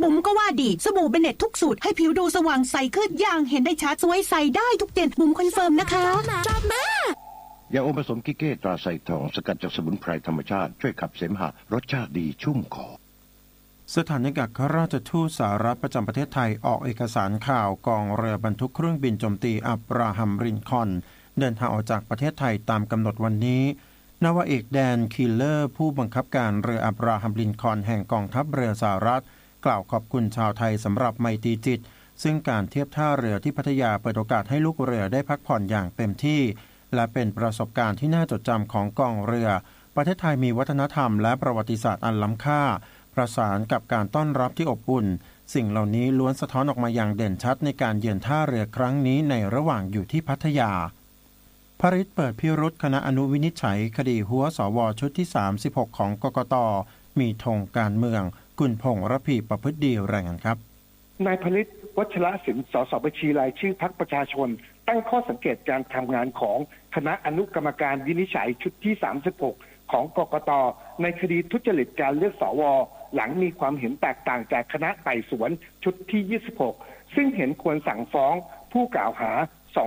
บุ๋มก็ว่าดีสบู่เบเน็ตทุกสูตรให้ผิวดูสว่างใสขึ้นอย่างเห็นได้ชัดสวยใสได้ทุกเย็นบุ๋มคอนเฟิร์มนะคะชอบมากยาอมผสมกิเก้ตราไซทองสกัดจากสมุนไพรธรรมชาติช่วยขับเสมหะรสชาติดีชุ่มคอสถานเอกอัครราชทูตสหรัฐประจำประเทศไทยออกเอกสารข่าวกองเรือบรรทุกเครื่องบินโจมตีอับราฮัมลินคอล์นเดินทางออกจากประเทศไทยตามกำหนดวันนี้นาวาเอกแดนคิลเลอร์ผู้บังคับการเรืออับราฮัมลินคอล์นแห่งกองทัพเรือสหรัฐกล่าวขอบคุณชาวไทยสำหรับไมตรีจิตซึ่งการเทียบท่าเรือที่พัทยาเปิดโอกาสให้ลูกเรือได้พักผ่อนอย่างเต็มที่และเป็นประสบการณ์ที่น่าจดจำของกองเรือประเทศไทยมีวัฒนธรรมและประวัติศาสตร์อันล้ำค่าประสานกับการต้อนรับที่อบอุ่นสิ่งเหล่านี้ล้วนสะท้อนออกมาอย่างเด่นชัดในการเยือนท่าเรือครั้งนี้ในระหว่างอยู่ที่พัทยาภริษเปิดพิรุธคณะอนุวินิจฉัยคดีหัวสวชุดที่36ของกกต.มีธงการเมืองกุลพงษ์ระพีประพฤติดีรายงานครับนายภริษวัชระสินสสบัญชีรายชื่อพรรคประชาชนตั้งข้อสังเกตการทำงานของคณะอนุกรรมการวินิจฉัยชุดที่36ของกกต.ในคดีทุจริตการเลือกสวหลังมีความเห็นแตกต่างจากคณะไต่สวนชุดที่26ซึ่งเห็นควรสั่งฟ้องผู้กล่าวหา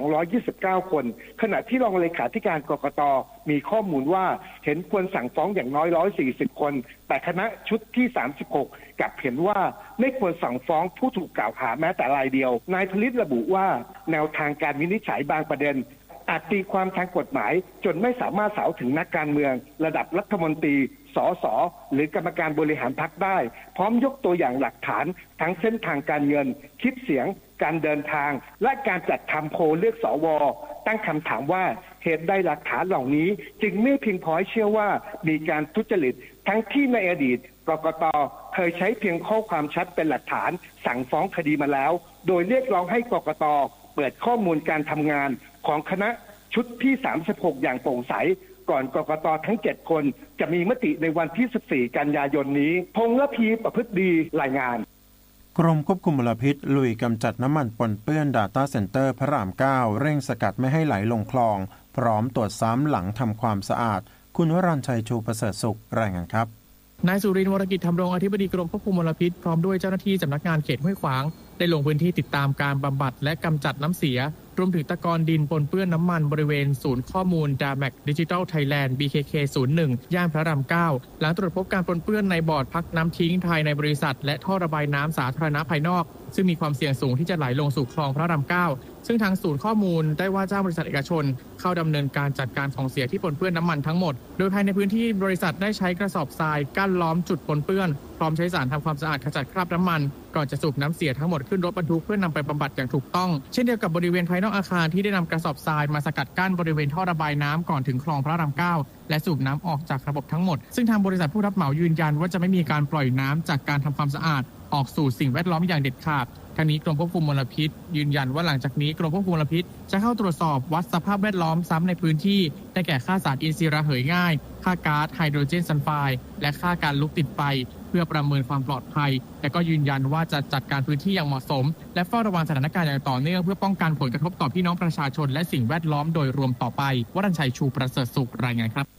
229คนขณะที่รองเลขาธิการกกต.มีข้อมูลว่าเห็นควรสั่งฟ้องอย่างน้อย140คนแต่คณะชุดที่36กลับเห็นว่าไม่ควรสั่งฟ้องผู้ถูกกล่าวหาแม้แต่รายเดียวนายภริษระบุว่าแนวทางการวินิจฉัยบางประเด็นอาจตีความทางกฎหมายจนไม่สามารถสาวถึงนักการเมืองระดับรัฐมนตรีสสหรือกรรมการบริหารพรรคได้พร้อมยกตัวอย่างหลักฐานทั้งเส้นทางการเงินคลิปเสียงการเดินทางและการจัดทำโพลเลือกสวตั้งคำถามว่าเหตุใดหลักฐานเหล่านี้จึงไม่เพียงพอให้เชื่อว่ามีการทุจริตทั้งที่ในอดีตกกต.เคยใช้เพียงข้อความชัดเป็นหลักฐานสั่งฟ้องคดีมาแล้วโดยเรียกร้องให้กกต.เปิดข้อมูลการทำงานของคณะชุดที่36อย่างโปร่งใสก่อนกกต.ทั้ง7คนจะมีมติในวันที่14กันยายนนี้พงษ์ระพีประพฤติดีรายงานกรมควบคุมมลพิษลุยกำจัดน้ำมันปนเปื้อน Data Center พระราม 9 เร่งสกัดไม่ให้ไหลลงคลองพร้อมตรวจซ้ำหลังทำความสะอาดคุณวรัญชัยชูประเสริฐสุขรายงานครับนายสุรินทร์วรกิจธรรมรงอธิบดีกรมควบคุมมลพิษพร้อมด้วยเจ้าหน้าที่สำนักงานเขตห้วยขวางได้ลงพื้นที่ติดตามการบำบัดและกำจัดน้ำเสียรวมถึงตะกอนดินปนเปื้อนน้ำมันบริเวณศูนย์ข้อมูล DAMAC Digital Thailand BKK 01 ย่านพระราม 9 หลังตรวจพบการปนเปื้อนในบอร์ดพักน้ำทิ้งภายในบริษัทและท่อระบายน้ำสาธารณะภายนอกซึ่งมีความเสี่ยงสูงที่จะไหลลงสู่คลองพระราม 9 ซึ่งทางศูนย์ข้อมูลได้ว่าจ้างบริษัทเอกชนเข้าดำเนินการจัดการของเสียที่ปนเปื้อนน้ำมันทั้งหมดโดยภายในพื้นที่บริษัทได้ใช้กระสอบทรายกั้นล้อมจุดปนเปื้อนพร้อมใช้สารทำความสะอาดขจัดคราบน้ำมันก่อนจะสูบน้ำเสียทั้งหมดขึ้นรถบรรทุกเพื่อนำไปบำบัดอย่างถูกต้องเช่นเดียวกับบริเวณภายนอกอาคารที่ได้นำกระสอบทรายมาสกัดกั้นบริเวณท่อระบายน้ำก่อนถึงคลองพระราม 9 และสูบน้ำออกจากระบบทั้งหมดซึ่งทางบริษัทผู้รับเหมายืนยันว่าจะไม่มีการปล่อยน้ำจากการทำความสะอาดออกสู่สิ่งแวดล้อมอย่างเด็ดขาดทั้งนี้กรมควบคุมมลพิษยืนยันว่าหลังจากนี้กรมควบคุมมลพิษจะเข้าตรวจสอบวัดสภาพแวดล้อมซ้ำในพื้นที่ได้แก่ค่าสารอินทรีย์ระเหยง่ายค่าก๊าซไฮโดรเจนซัลไฟด์และค่าการลุกติดไฟเพื่อประเมินความปลอดภัยและก็ยืนยันว่าจะจัดการพื้นที่อย่างเหมาะสมและเฝ้าระวังสถานการณ์อย่างต่อเนื่องเพื่อป้องกันผลกระทบต่อพี่น้องประชาชนและสิ่งแวดล้อมโดยรวมต่อไปวรัญชัยชูประเสริฐสุขรายงานครับ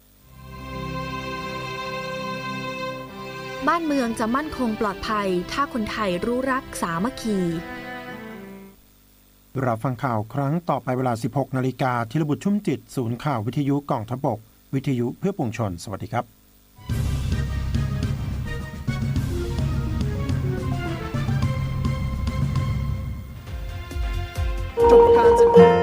บ้านเมืองจะมั่นคงปลอดภัยถ้าคนไทยรู้รักสามัคคีเราฟังข่าวครั้งต่อไปเวลา 16:00 น.ธีรบุตรชุ่มจิตศูนย์ข่าววิทยุกองทัพบกวิทยุเพื่อปวงชนสวัสดีครับ